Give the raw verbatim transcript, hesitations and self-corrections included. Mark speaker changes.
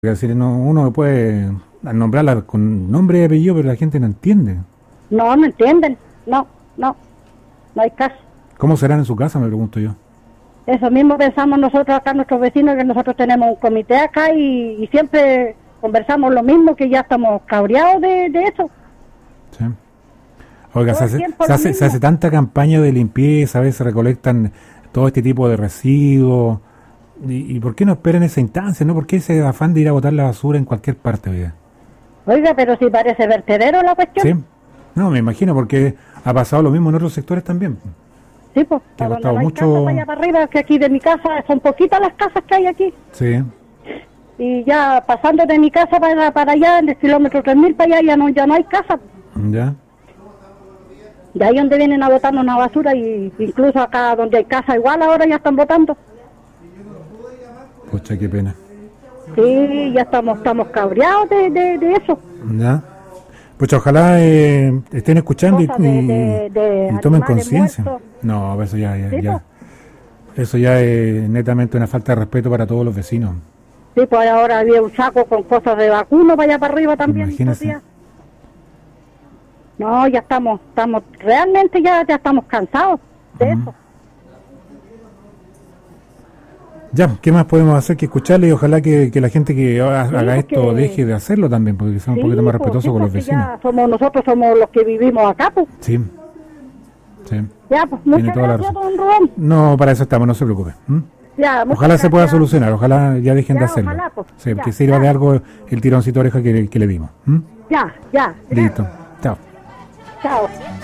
Speaker 1: Es decir, no, uno puede nombrarla con nombre y apellido, pero la gente no entiende.
Speaker 2: No, no entienden. No, no. No hay caso.
Speaker 1: ¿Cómo serán en su casa, me pregunto yo?
Speaker 2: Eso mismo pensamos nosotros acá, nuestros vecinos, que nosotros tenemos un comité acá y, y siempre conversamos lo mismo, que ya estamos cabreados de, de eso.
Speaker 1: Sí. Oiga, se
Speaker 2: Todo el
Speaker 1: hace,
Speaker 2: tiempo
Speaker 1: se,
Speaker 2: lo
Speaker 1: hace, se
Speaker 2: mismo.
Speaker 1: hace tanta campaña de limpieza, a veces se recolectan todo este tipo de residuos. ¿Y, y por qué no esperan esa instancia? ¿No? ¿Por qué ese afán de ir a botar la basura en cualquier parte, oiga?
Speaker 2: Oiga, pero si parece vertedero la cuestión.
Speaker 1: Sí. No, me imagino, porque ha pasado lo mismo en otros sectores también.
Speaker 2: Sí, pues,
Speaker 1: Que ha
Speaker 2: para donde
Speaker 1: costado
Speaker 2: no hay
Speaker 1: mucho.
Speaker 2: casa, para allá para arriba, que aquí de mi casa, son poquitas las casas que hay aquí.
Speaker 1: Sí.
Speaker 2: Y ya pasando de mi casa para, para allá, en el kilómetro tres mil para allá, ya no, ya no hay casa.
Speaker 1: Ya.
Speaker 2: De ahí donde vienen a botarnos una basura, y incluso acá donde hay casa igual ahora ya están botando.
Speaker 1: Pucha, qué pena.
Speaker 2: Sí, ya estamos estamos cabreados de, de, de eso.
Speaker 1: Ya. Pues ojalá eh, estén escuchando y,
Speaker 2: Cosas de-
Speaker 1: y-
Speaker 2: de- de
Speaker 1: y tomen
Speaker 2: animales
Speaker 1: conciencia.
Speaker 2: muertos.
Speaker 1: No, eso ya, ya,
Speaker 2: Sí,
Speaker 1: ya. Eso ya es netamente una falta de respeto para todos los vecinos.
Speaker 2: Sí, pues ahora había un saco con cosas de vacuno para allá para arriba también.
Speaker 1: Imagínese.
Speaker 2: estos días. No, ya estamos, estamos, realmente ya, ya estamos cansados de
Speaker 1: Ujú.
Speaker 2: eso.
Speaker 1: Ya, ¿qué más podemos hacer que escucharle? Y ojalá que, que la gente que ha-
Speaker 2: Sí,
Speaker 1: haga esto
Speaker 2: porque-
Speaker 1: deje de hacerlo también, porque sea un
Speaker 2: Sí,
Speaker 1: poquito más
Speaker 2: pues,
Speaker 1: respetuoso
Speaker 2: sí,
Speaker 1: con los
Speaker 2: porque
Speaker 1: vecinos.
Speaker 2: ya somos nosotros somos los que vivimos acá, pues.
Speaker 1: Sí. Sí.
Speaker 2: Ya, pues,
Speaker 1: Tiene
Speaker 2: muchas
Speaker 1: toda la
Speaker 2: gracias,
Speaker 1: razón.
Speaker 2: don Rubén.
Speaker 1: No, para eso estamos, no se preocupe. ¿m?
Speaker 2: Ya, muchas
Speaker 1: Ojalá se pueda
Speaker 2: gracias.
Speaker 1: solucionar, ojalá ya dejen de
Speaker 2: Ya,
Speaker 1: hacerlo.
Speaker 2: ojalá, pues.
Speaker 1: Sí,
Speaker 2: Ya,
Speaker 1: que sirva
Speaker 2: ya.
Speaker 1: de algo el tironcito de oreja que, que le dimos. ¿m?
Speaker 2: Ya, ya.
Speaker 1: Listo. Chao.
Speaker 2: Chao.